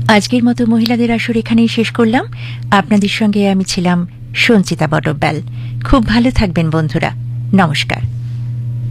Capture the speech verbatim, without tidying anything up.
আজকের মতো মহিলাদের আসর এখানেই শেষ করলাম। আপনাদের সঙ্গে আমি ছিলাম সঞ্চিতা বড়ব্যাল। খুব ভালো থাকবেন বন্ধুরা। নমস্কার।